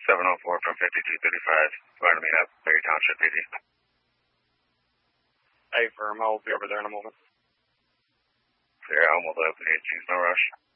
704 from 5235. Going to meet up, Berry Township PD. Hey, firm, I'll be over there in a moment. Clear, Elmo, open 18, no rush.